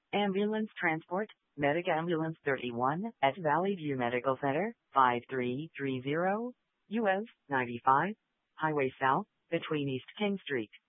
Ambulance transport, Medic Ambulance 31 at Valley View Medical Center, 5330 US 95, Highway South, between East King Street.